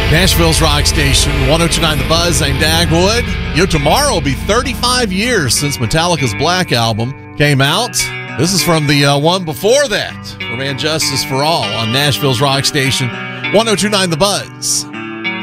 Nashville's Rock Station, 102.9 The Buzz. I'm Dagwood. Tomorrow will be 35 years since Metallica's Black Album came out. This is from the one before that, from And Justice for All on Nashville's Rock Station, 102.9 The Buzz.